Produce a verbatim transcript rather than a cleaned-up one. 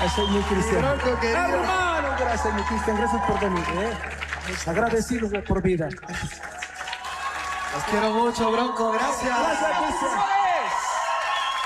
Ese es mi Cristian. Bronco, querido. Hermano, gracias, mi Cristian. Gracias por venir. ¿eh? Agradecidos de por vida. Los quiero mucho, Bronco. Gracias. Gracias, Cristian.